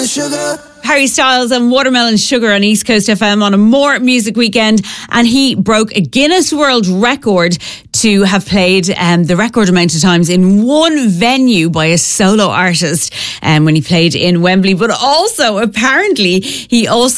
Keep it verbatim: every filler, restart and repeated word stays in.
watermelon sugar. Harry Styles and Watermelon Sugar on East Coast F M on a More Music Weekend, and he broke a Guinness World Record to have played um, the record amount of times in one venue by a solo artist um, when he played in Wembley. But also, apparently, he also